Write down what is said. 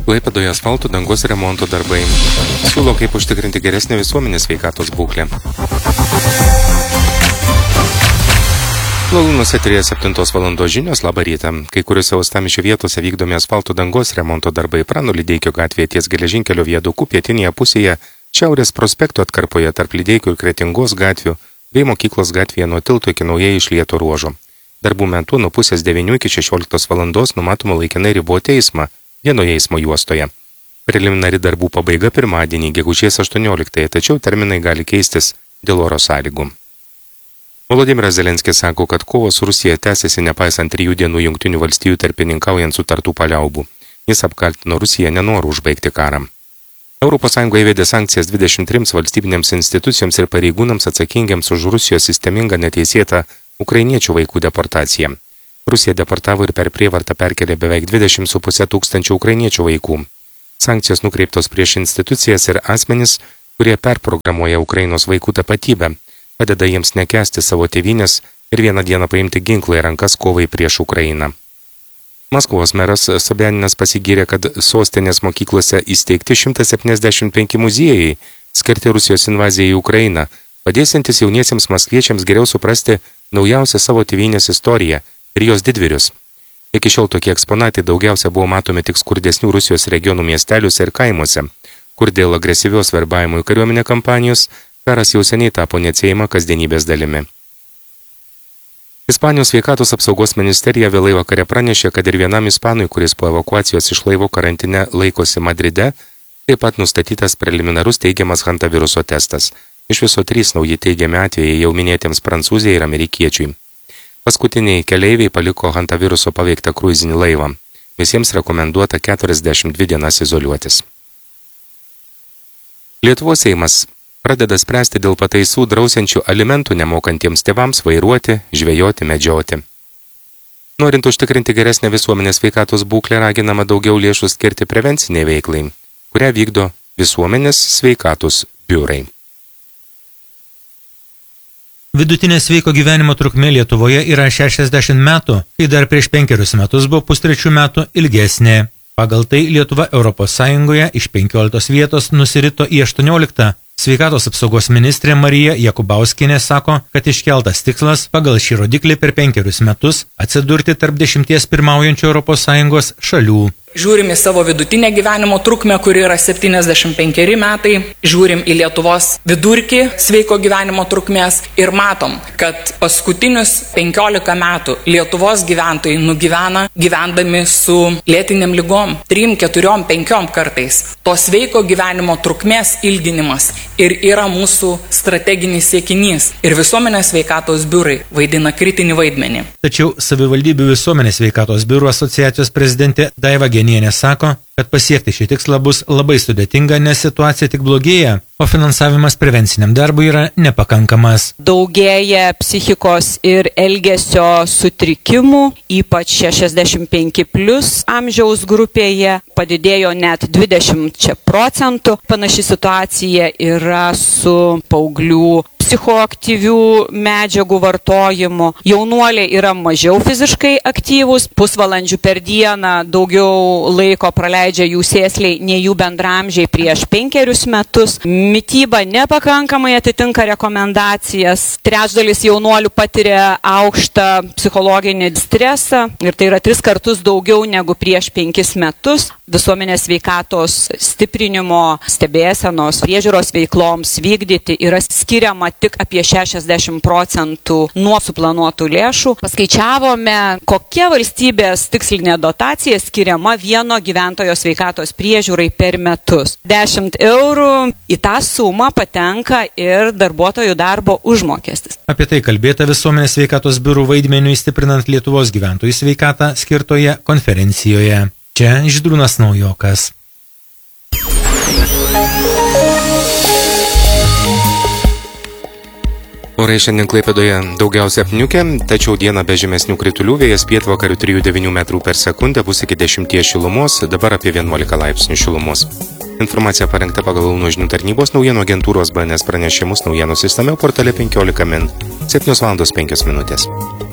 Klaipėdoje asfalto dangos remonto darbai. Siūlo, kaip užtikrinti geresnę visuomenės sveikatos būklę. Lalūnuose 7 valandos žinios, labą rytą. Kai kuriuose uostamiesčio vietose vykdomi asfalto dangos remonto darbai Prano Lydeikio gatvėje ties geležinkelio viadukų pietinėje pusėje, Šiaurės prospekto atkarpoje tarp Lydeikio ir Kretingos gatvių bei mokyklos gatvėje nuo tilto iki naujai išlieto ruožo. Darbų metu nuo pusės 9 iki 16 valandos numatoma laikinai riboti eismą vienoje eismo juostoje. Preliminari darbų pabaiga pirmadienį, gegužės 18, tačiau terminai gali keistis dėl oro sąlygų. Volodymyras Zelenskis sako, kad kovos su Rusija tęsiasi nepaisant 3 dienų Jungtinių valstijų tarpininkaujant sutartų paliaubų. Jis apkaltino Rusiją nenoru užbaigti karą. ES įvedė sankcijas 23 valstybinėms institucijoms ir pareigūnams atsakingiams už Rusijos sistemingą neteisėtą ukrainiečių vaikų deportaciją. Rusija deportavo ir per prievartą perkelė beveik 20,5 tūkstančių ukrainiečių vaikų. Sankcijos nukreiptos prieš institucijas ir asmenis, kurie perprogramuoja Ukrainos vaikų tapatybę, padeda jiems nekęsti savo tėvynės ir vieną dieną paimti ginklą į rankas kovai prieš Ukrainą. Maskvos meras Sobianinas pasigyrė, kad sostinės mokyklose įsteigti 175 muziejai, skirti Rusijos invazijai į Ukrainą, padėsiantis jauniesiems maskviečiams geriau suprasti naujausią savo tėvynės istoriją ir jos didvyrius. Iki šiol tokie eksponatai daugiausia buvo matomi tik skurdesnių Rusijos regionų miesteliuose ir kaimuose, kur dėl agresyvios verbavimo į kariuomenę kampanijos karas jau seniai tapo neatsiejama kasdienybės dalimi. Ispanijos sveikatos apsaugos ministerija vėlai vakare pranešė, kad ir vienam ispanui, kuris po evakuacijos iš laivo karantine laikosi Madride, taip pat nustatytas preliminarus teigiamas hantaviruso testas. Iš viso 3 nauji teigiami atvejai jau minėtiems Prancūzijai ir amerikiečiui. Paskutiniai keleiviai paliko hantaviruso paveiktą kruizinį laivą. Visiems rekomenduota 42 dienas izoliuotis. Lietuvos Seimas pradeda spręsti dėl pataisų drausiančių alimentų nemokantiems tėvams vairuoti, žvejoti, medžioti. Norint užtikrinti geresnę visuomenės sveikatos būklę, raginama daugiau lėšų skirti prevenciniai veiklai, kurią vykdo visuomenės sveikatos biurai. Vidutinė sveiko gyvenimo trukmė Lietuvoje yra 60 metų, kai dar prieš 5 metus buvo pustrečių metų ilgesnė. Pagal tai Lietuva ES iš 15 vietos nusirito į 18. Sveikatos apsaugos ministrė Marija Jakubauskienė sako, kad iškeltas tikslas pagal šį rodiklį per 5 metus atsidurti tarp 10 pirmaujančių ES šalių. Žiūrim į savo vidutinę gyvenimo trukmę, kuri yra 75 metai, žiūrim į Lietuvos vidurkį sveiko gyvenimo trukmės ir matom, kad paskutinius 15 metų Lietuvos gyventojai nugyvena gyvendami su lėtinėm ligom, 3, 4, 5 kartais. To sveiko gyvenimo trukmės ilginimas ir yra mūsų strateginis siekinys ir visuomenės sveikatos biurai vaidina kritinį vaidmenį. Tačiau savivaldybių visuomenės sveikatos biurų asociacijos prezidentė Daiva Genienė sako, kad pasiekti šį tikslą bus labai sudėtinga, nes situacija tik blogėja, o finansavimas prevenciniam darbui yra nepakankamas. Daugėja psichikos ir elgesio sutrikimų, ypač 65+ amžiaus grupėje, padidėjo net 20%. Panaši situacija yra su paauglių psichoaktyvių medžiagų vartojimu. Jaunuoliai yra mažiau fiziškai aktyvūs, pusvalandžių per dieną daugiau laiko praleidžia jų sėsliai nei jų bendramžiai prieš 5 metus. Mityba nepakankamai atitinka rekomendacijas. Trečdalis jaunuolių patiria aukštą psichologinį stresą ir tai yra 3 kartus daugiau negu prieš 5 metus. Visuomenės sveikatos stiprinimo, stebėsenos, priežiūros veikloms vykdyti yra skiriama tik apie 60% nuo suplanuotų lėšų. Paskaičiavome, kokia valstybės tikslinė dotacija skiriama vieno gyventojo sveikatos priežiūrai per metus. 10 eurų, į tą sumą patenka ir darbuotojų darbo užmokestis. Apie tai kalbėta visuomenės sveikatos biurų vaidmeniui stiprinant Lietuvos gyventojų sveikatą skirtoje konferencijoje. Čia Žydrūnas Naujokas. Orai šiandien Klaipėdoje daugiausia apniukę, tačiau dieną be žemesnių kritulių, vėjas pietvakarių 3-9 metrų per sekundę bus iki 10 šilumos, dabar apie 11 laipsnių šilumos. Informacija parengta pagal Launo žinių tarnybos naujienų agentūros BNS pranešimus naujienų sisteme portale 15 min. 7:05 min.